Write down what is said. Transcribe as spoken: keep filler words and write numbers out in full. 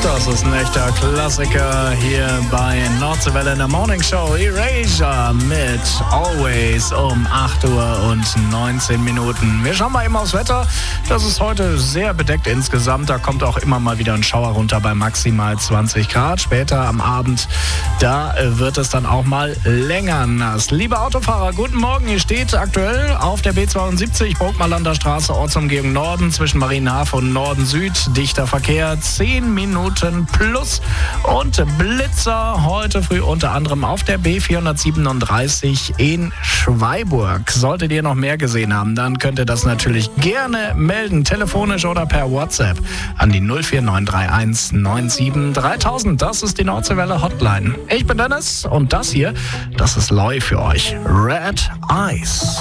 Das ist ein echter Klassiker hier bei Nordseewelle in der Morning Show. Erasure mit Always um acht Uhr und neunzehn Minuten. Wir schauen mal eben aufs Wetter. Das ist heute sehr bedeckt insgesamt. Da kommt auch immer mal wieder ein Schauer runter bei maximal zwanzig Grad. Später am Abend, da wird es dann auch mal länger nass. Liebe Autofahrer, guten Morgen. Ihr steht aktuell auf der B zweiundsiebzig, Burgmalander Straße, Ortsumgehung Norden, zwischen Marienhafen und Norden Süd. Dichter Verkehr, zehn Minuten plus. Und Blitzer heute früh unter anderem auf der B vierhundertsiebenunddreißig in Schweiburg. Solltet ihr noch mehr gesehen haben, dann könnt ihr das natürlich gerne melden, telefonisch oder per WhatsApp an die null vier neun drei eins neun sieben dreitausend. Das ist die Nordseewelle Hotline. Ich bin Dennis und das hier, das ist Loi für euch. Red Eyes.